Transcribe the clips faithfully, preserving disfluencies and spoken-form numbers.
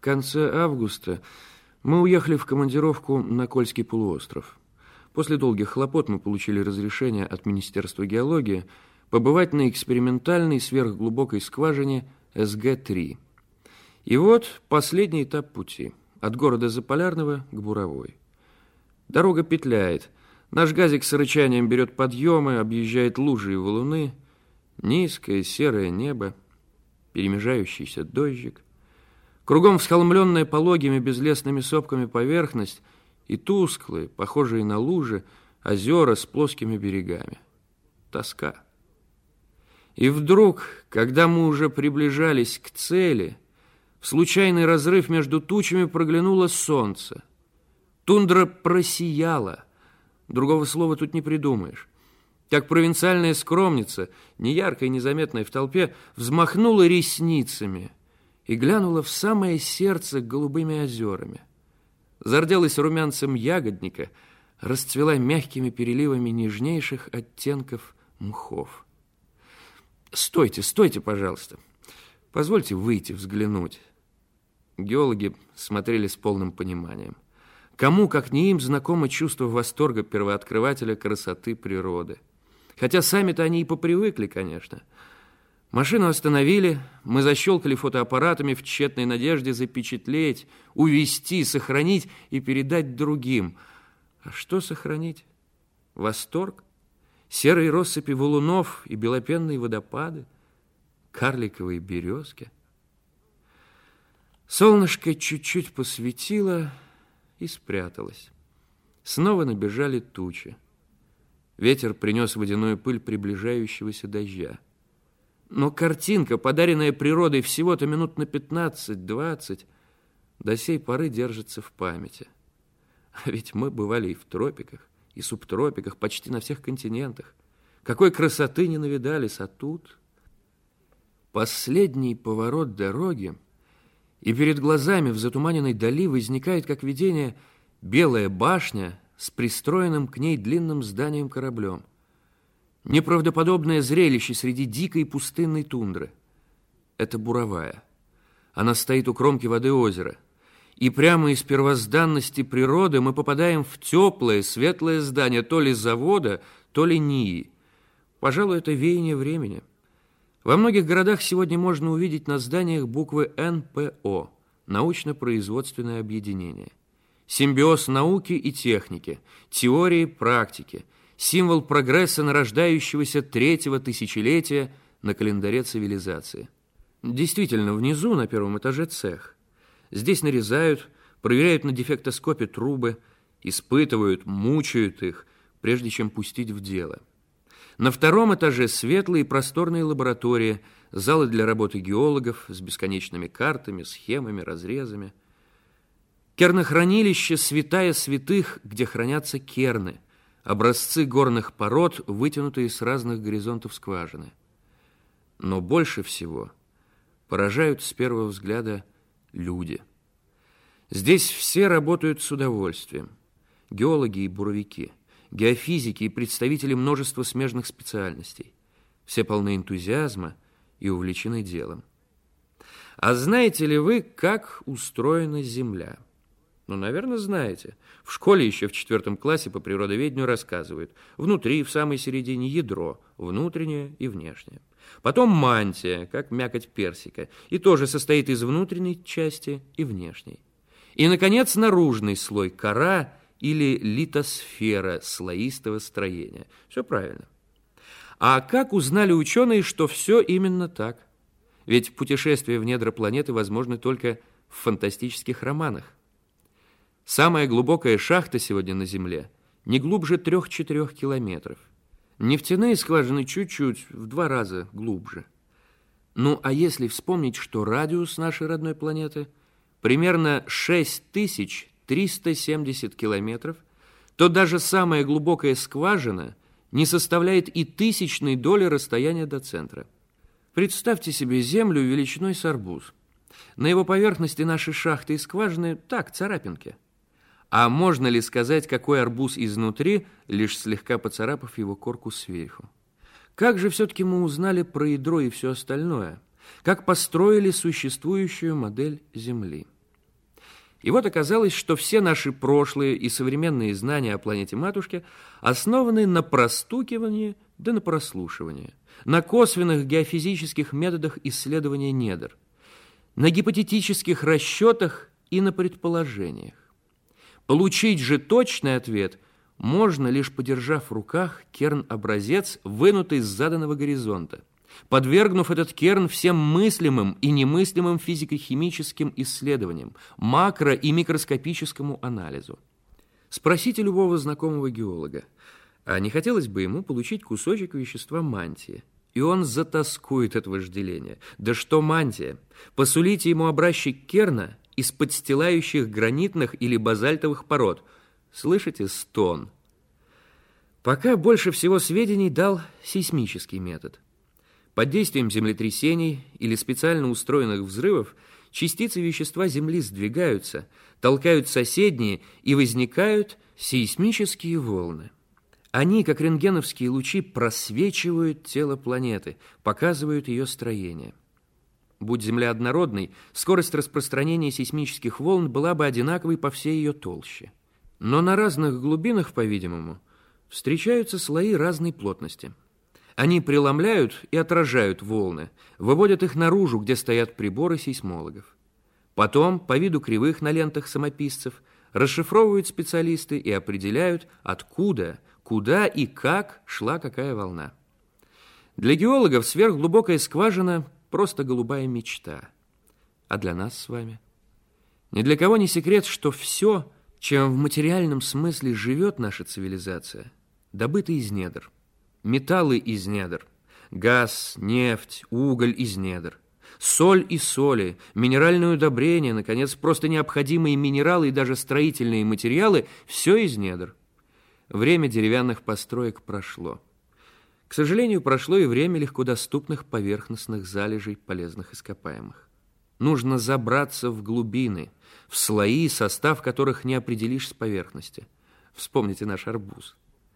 конце августа мы уехали в командировку на Кольский полуостров. После долгих хлопот мы получили разрешение от Министерства геологии побывать на экспериментальной сверхглубокой скважине эс гэ три. И вот последний этап пути от города Заполярного к Буровой. Дорога петляет. Наш газик с рычанием берет подъемы, объезжает лужи и валуны. Низкое серое небо, перемежающийся дождик. Кругом всхолмленная пологими безлесными сопками поверхность и тусклые, похожие на лужи, озера с плоскими берегами. Тоска. И вдруг, когда мы уже приближались к цели, в случайный разрыв между тучами проглянуло солнце. Тундра просияла. Другого слова тут не придумаешь. Как провинциальная скромница, неяркая и незаметная в толпе, взмахнула ресницами и глянула в самое сердце голубыми озерами. Зарделась румянцем ягодника, расцвела мягкими переливами нежнейших оттенков мхов. «Стойте, стойте, пожалуйста. Позвольте выйти, взглянуть». Геологи смотрели с полным пониманием. Кому, как не им, знакомо чувство восторга первооткрывателя красоты природы. Хотя сами-то они и попривыкли, конечно. Машину остановили, мы защелкали фотоаппаратами в тщетной надежде запечатлеть, увезти, сохранить и передать другим. А что сохранить? Восторг? Серые россыпи валунов и белопенные водопады? Карликовые березки? Солнышко чуть-чуть посветило и спряталось. Снова набежали тучи. Ветер принес водяную пыль приближающегося дождя. Но картинка, подаренная природой всего-то минут на пятнадцать-двадцать, до сей поры держится в памяти. А ведь мы бывали и в тропиках, и субтропиках, почти на всех континентах. Какой красоты не навидались, а тут... Последний поворот дороги, и перед глазами в затуманенной дали возникает, как видение, белая башня с пристроенным к ней длинным зданием-кораблем. Неправдоподобное зрелище среди дикой пустынной тундры. Это Буровая. Она стоит у кромки воды озера. И прямо из первозданности природы мы попадаем в теплое, светлое здание то ли завода, то ли НИИ. Пожалуй, это веяние времени. Во многих городах сегодня можно увидеть на зданиях буквы эн пэ о – научно-производственное объединение. Симбиоз науки и техники, теории, практики, символ прогресса нарождающегося третьего тысячелетия на календаре цивилизации. Действительно, внизу, на первом этаже, цех. Здесь нарезают, проверяют на дефектоскопе трубы, испытывают, мучают их, прежде чем пустить в дело. На втором этаже светлые и просторные лаборатории, залы для работы геологов с бесконечными картами, схемами, разрезами. Кернохранилище святая святых, где хранятся керны, образцы горных пород, вытянутые с разных горизонтов скважины. Но больше всего поражают с первого взгляда люди. Здесь все работают с удовольствием. Геологи и буровики, геофизики и представители множества смежных специальностей. Все полны энтузиазма и увлечены делом. А знаете ли вы, как устроена Земля? Ну, наверное, знаете. В школе еще в четвертом классе по природоведению рассказывают. Внутри, в самой середине, ядро, внутреннее и внешнее. Потом мантия, как мякоть персика, и тоже состоит из внутренней части и внешней. И, наконец, наружный слой, кора или литосфера слоистого строения. Все правильно. А как узнали ученые, что все именно так? Ведь путешествия в недра планеты возможны только в фантастических романах. Самая глубокая шахта сегодня на Земле не глубже трех-четырех километров. Нефтяные скважины чуть-чуть, в два раза глубже. Ну, а если вспомнить, что радиус нашей родной планеты примерно шесть тысяч триста семьдесят километров, то даже самая глубокая скважина не составляет и тысячной доли расстояния до центра. Представьте себе Землю величиной с арбуз. На его поверхности наши шахты и скважины так, царапинки. А можно ли сказать, какой арбуз изнутри, лишь слегка поцарапав его корку сверху? Как же все-таки мы узнали про ядро и все остальное? Как построили существующую модель Земли? И вот оказалось, что все наши прошлые и современные знания о планете-матушке основаны на простукивании да на прослушивании, на косвенных геофизических методах исследования недр, на гипотетических расчетах и на предположениях. Получить же точный ответ можно, лишь подержав в руках керн-образец, вынутый с заданного горизонта, подвергнув этот керн всем мыслимым и немыслимым физико-химическим исследованиям, макро- и микроскопическому анализу. Спросите любого знакомого геолога, а не хотелось бы ему получить кусочек вещества мантии, и он затаскует от вожделения. Да что мантия? Посулите ему образчик керна из подстилающих гранитных или базальтовых пород. Слышите стон? Пока больше всего сведений дал сейсмический метод. Под действием землетрясений или специально устроенных взрывов частицы вещества Земли сдвигаются, толкают соседние, и возникают сейсмические волны. Они, как рентгеновские лучи, просвечивают тело планеты, показывают ее строение. Будь Земля однородной, скорость распространения сейсмических волн была бы одинаковой по всей ее толще. Но на разных глубинах, по-видимому, встречаются слои разной плотности. Они преломляют и отражают волны, выводят их наружу, где стоят приборы сейсмологов. Потом, по виду кривых на лентах самописцев, расшифровывают специалисты и определяют, откуда, куда и как шла какая волна. Для геологов сверхглубокая скважина – просто голубая мечта. А для нас с вами? Ни для кого не секрет, что все, чем в материальном смысле живет наша цивилизация, добыто из недр. Металлы из недр, газ, нефть, уголь из недр, соль и соли, минеральные удобрения, наконец, просто необходимые минералы и даже строительные материалы – все из недр. Время деревянных построек прошло. К сожалению, прошло и время легкодоступных поверхностных залежей полезных ископаемых. Нужно забраться в глубины, в слои, состав которых не определишь с поверхности. Вспомните наш арбуз.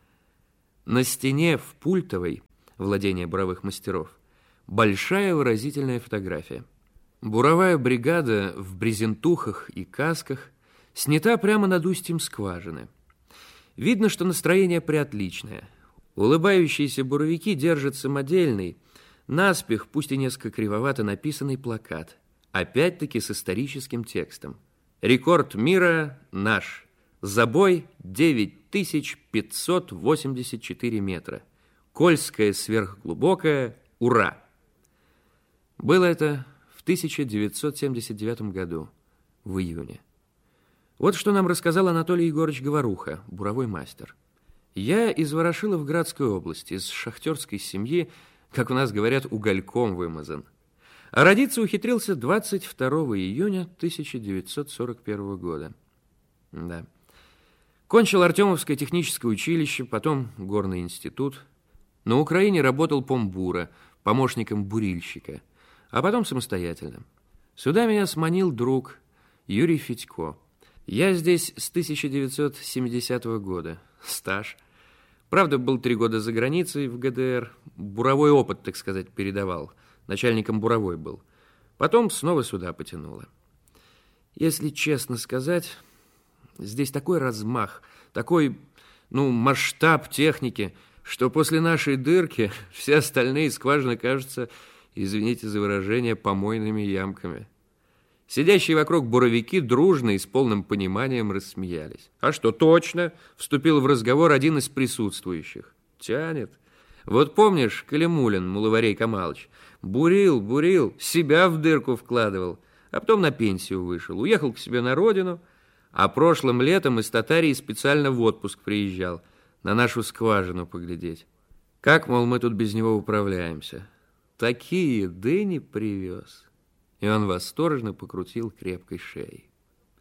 На стене в Пультовой, владение буровых мастеров, большая выразительная фотография. Буровая бригада в брезентухах и касках снята прямо над устьем скважины. Видно, что настроение приотличное. Улыбающиеся буровики держат самодельный, наспех, пусть и несколько кривовато написанный плакат, опять-таки с историческим текстом. Рекорд мира наш. Забой девять тысяч пятьсот восемьдесят четыре метра. Кольская сверхглубокая. Ура! Было это в тысяча девятьсот семьдесят девятом году, в июне. Вот что нам рассказал Анатолий Егорович Говоруха, буровой мастер. Я из Ворошиловградской области, из шахтерской семьи, как у нас говорят, угольком вымазан. А родиться ухитрился двадцать второго июня тысяча девятьсот сорок первого года. Да. Кончил Артемовское техническое училище, потом горный институт. На Украине работал помбура, помощником бурильщика, а потом самостоятельно. Сюда меня сманил друг Юрий Федько. Я здесь с тысяча девятьсот семидесятого года. Стаж. Правда, был три года за границей в ГДР. Буровой опыт, так сказать, передавал. Начальником буровой был. Потом снова сюда потянуло. Если честно сказать, здесь такой размах, такой, ну, масштаб техники, что после нашей дырки все остальные скважины кажутся, извините за выражение, помойными ямками. Сидящие вокруг буровики дружно и с полным пониманием рассмеялись. А что, точно? Вступил в разговор один из присутствующих. Тянет. Вот помнишь, Калимулин, Мулаварей Камалыч, бурил, бурил, себя в дырку вкладывал, а потом на пенсию вышел, уехал к себе на родину, а прошлым летом из Татарии специально в отпуск приезжал, на нашу скважину поглядеть. Как, мол, мы тут без него управляемся? Такие дыни привез. И он восторженно покрутил крепкой шеей.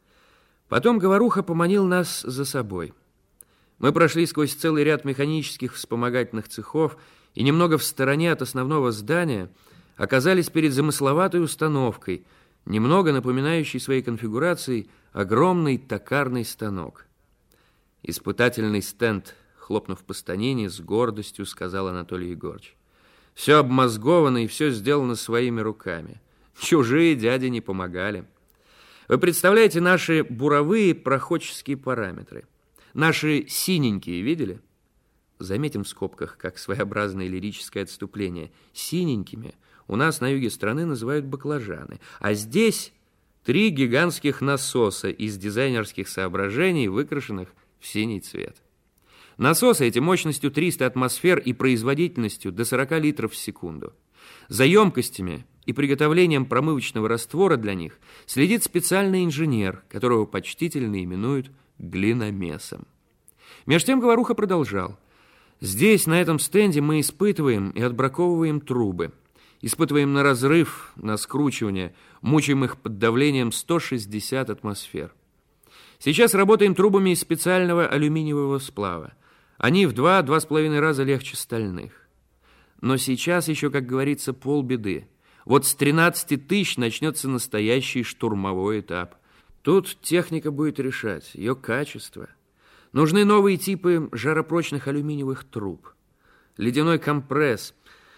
Потом Говоруха поманил нас за собой. Мы прошли сквозь целый ряд механических вспомогательных цехов и немного в стороне от основного здания оказались перед замысловатой установкой, немного напоминающей своей конфигурацией огромный токарный станок. Испытательный стенд, хлопнув по станине, с гордостью сказал Анатолий Егорович. Все обмозговано и все сделано своими руками. Чужие дяди не помогали. Вы представляете наши буровые проходческие параметры? Наши синенькие видели? Заметим в скобках, как своеобразное лирическое отступление. Синенькими у нас на юге страны называют баклажаны, а здесь три гигантских насоса из дизайнерских соображений, выкрашенных в синий цвет. Насосы эти мощностью триста атмосфер и производительностью до сорока литров в секунду. За емкостями и приготовлением промывочного раствора для них следит специальный инженер, которого почтительно именуют глиномесом. Меж тем Говоруха продолжал. Здесь, на этом стенде, мы испытываем и отбраковываем трубы. Испытываем на разрыв, на скручивание, мучаем их под давлением сто шестьдесят атмосфер. Сейчас работаем трубами из специального алюминиевого сплава. Они в два-два с половиной раза легче стальных. Но сейчас еще, как говорится, полбеды. Вот с тринадцати тысяч начнется настоящий штурмовой этап. Тут техника будет решать, ее качество. Нужны новые типы жаропрочных алюминиевых труб. Ледяной компресс.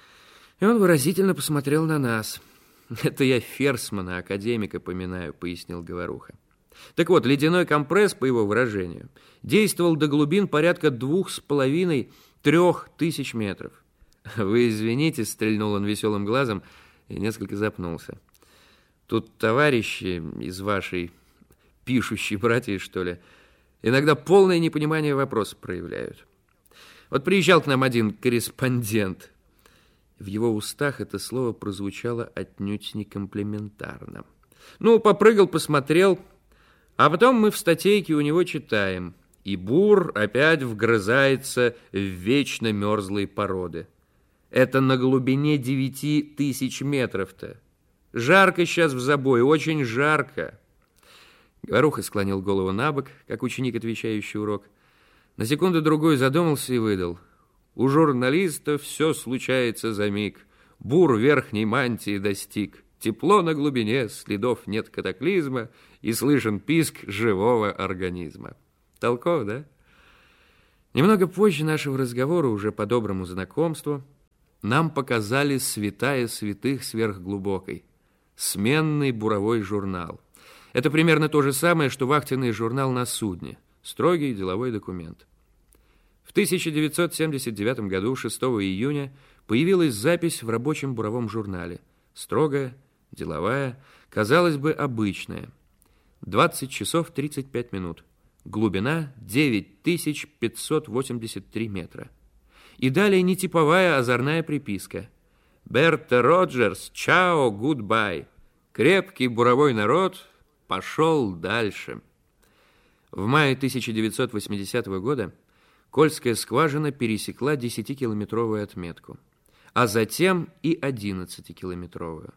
И он выразительно посмотрел на нас. Это я Ферсмана, академика, поминаю, пояснил Говоруха. Так вот, ледяной компресс, по его выражению, действовал до глубин порядка двух с половиной-трех тысяч метров. Вы извините, стрельнул он веселым глазом и несколько запнулся. Тут товарищи из вашей пишущей братьи, что ли, иногда полное непонимание вопроса проявляют. Вот приезжал к нам один корреспондент. В его устах это слово прозвучало отнюдь не комплиментарно. Ну, попрыгал, посмотрел, а потом мы в статейке у него читаем. И бур опять вгрызается в вечно мерзлые породы. Это на глубине девяти тысяч метров-то. Жарко сейчас в забое, очень жарко. Говоруха склонил голову на бок, как ученик, отвечающий урок. На секунду-другую задумался и выдал. У журналиста все случается за миг. Бур верхней мантии достиг. Тепло на глубине, следов нет катаклизма, и слышен писк живого организма. Толков, да? Немного позже нашего разговора, уже по доброму знакомству, нам показали святая святых сверхглубокой. Сменный буровой журнал. Это примерно то же самое, что вахтенный журнал на судне. Строгий деловой документ. В тысяча девятьсот семьдесят девятом году, шестого июня, появилась запись в рабочем буровом журнале. Строгая, деловая, казалось бы, обычная. двадцать часов тридцать пять минут. Глубина девять тысяч пятьсот восемьдесят три метра. И далее нетиповая озорная приписка. Берта Роджерс, чао, гудбай. Крепкий буровой народ пошел дальше. В мае тысяча девятьсот восьмидесятого года Кольская скважина пересекла десятикилометровую отметку, а затем и одиннадцатикилометровую.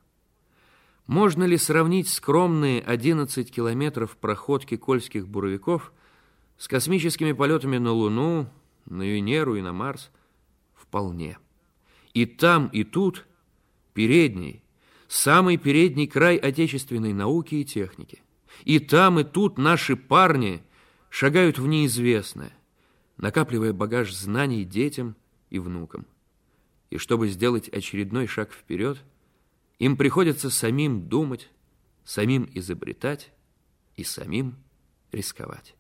Можно ли сравнить скромные одиннадцать километров проходки кольских буровиков с космическими полетами на Луну, на Венеру и на Марс? Вполне. И там, и тут передний, самый передний край отечественной науки и техники. И там, и тут наши парни шагают в неизвестное, накапливая багаж знаний детям и внукам. И чтобы сделать очередной шаг вперед, им приходится самим думать, самим изобретать и самим рисковать.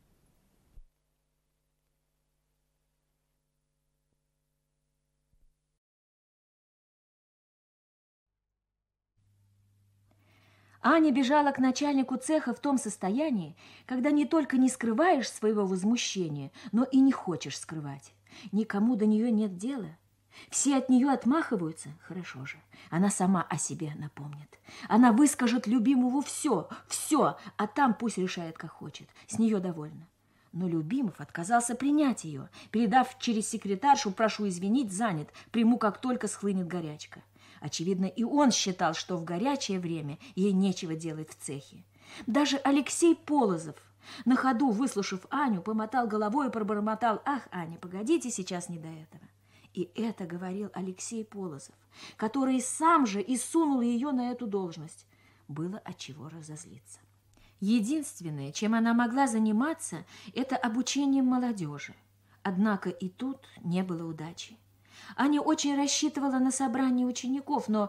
Аня бежала к начальнику цеха в том состоянии, когда не только не скрываешь своего возмущения, но и не хочешь скрывать. Никому до нее нет дела. Все от нее отмахиваются. Хорошо же, она сама о себе напомнит. Она выскажет любимому все, все, а там пусть решает, как хочет. С нее довольна. Но Любимов отказался принять ее, передав через секретаршу: прошу извинить, занят, приму, как только схлынет горячка. Очевидно, и он считал, что в горячее время ей нечего делать в цехе. Даже Алексей Полозов, на ходу выслушав Аню, помотал головой и пробормотал: ах, Аня, погодите, сейчас не до этого. И это говорил Алексей Полозов, который сам же и сунул ее на эту должность. Было от чего разозлиться. Единственное, чем она могла заниматься, это обучением молодежи. Однако и тут не было удачи. Аня очень рассчитывала на собрание учеников, но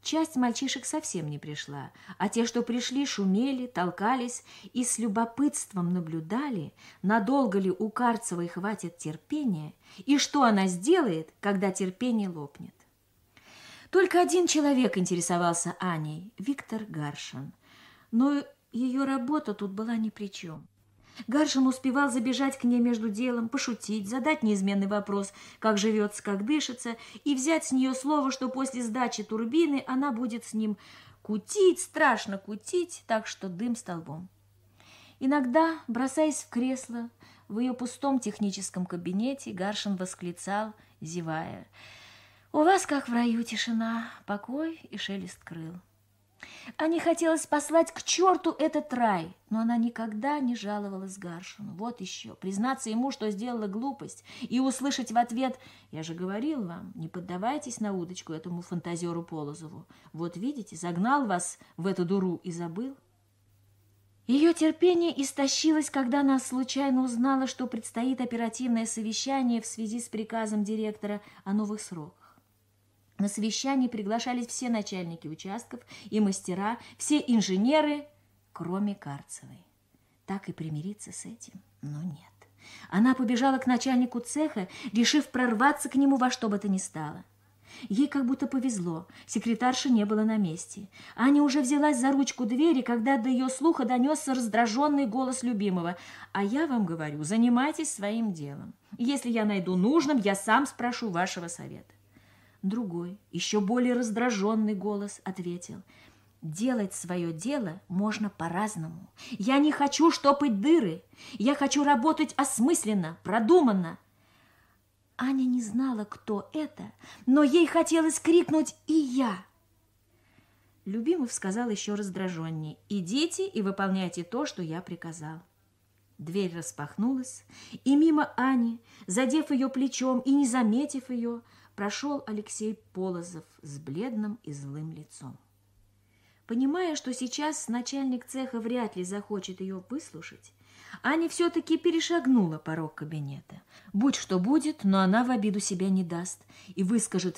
Часть мальчишек совсем не пришла, а те, что пришли, шумели, толкались и с любопытством наблюдали, надолго ли у Карцевой хватит терпения и что она сделает, когда терпение лопнет. Только один человек интересовался Аней – Виктор Гаршин, но ее работа тут была ни при чем. Гаршин успевал забежать к ней между делом, пошутить, задать неизменный вопрос, как живется, как дышится, и взять с нее слово, что после сдачи турбины она будет с ним кутить, страшно кутить, так что дым столбом. Иногда, бросаясь в кресло, в ее пустом техническом кабинете, Гаршин восклицал, зевая: «У вас, как в раю, тишина, покой и шелест крыл». Ане хотелось послать к черту этот рай, но она никогда не жаловалась Гаршину. Вот еще, признаться ему, что сделала глупость, и услышать в ответ: «Я же говорил вам, не поддавайтесь на удочку этому фантазеру Полозову. Вот видите, загнал вас в эту дуру и забыл». Ее терпение истощилось, когда она случайно узнала, что предстоит оперативное совещание в связи с приказом директора о новых сроках. На совещание приглашались все начальники участков и мастера, все инженеры, кроме Карцевой. Так и примириться с этим? Но нет. Она побежала к начальнику цеха, решив прорваться к нему во что бы то ни стало. Ей как будто повезло, секретарши не было на месте. Аня уже взялась за ручку двери, когда до ее слуха донесся раздраженный голос любимого: «А я вам говорю, занимайтесь своим делом. Если я найду нужным, я сам спрошу вашего совета». Другой, еще более раздраженный голос ответил: «Делать свое дело можно по-разному. Я не хочу штопать дыры. Я хочу работать осмысленно, продуманно». Аня не знала, кто это, но ей хотелось крикнуть: «И я!». Любимов сказал еще раздраженнее: «Идите и выполняйте то, что я приказал». Дверь распахнулась, и мимо Ани, задев ее плечом и не заметив ее, прошел Алексей Полозов с бледным и злым лицом. Понимая, что сейчас начальник цеха вряд ли захочет ее выслушать, Аня все-таки перешагнула порог кабинета. Будь что будет, но она в обиду себя не даст и выскажет